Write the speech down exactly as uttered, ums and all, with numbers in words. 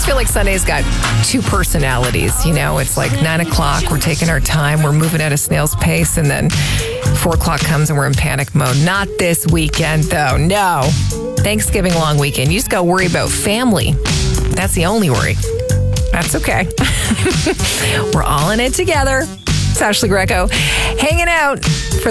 feel like Sunday's got two personalities. You know, it's like nine o'clock, we're taking our time, we're moving at a snail's pace, and then four o'clock comes and we're in panic mode. Not this weekend, though. No. Thanksgiving long weekend. You just got to worry about family. That's the only worry. That's okay. We're all in it together. It's Ashley Greco hanging out for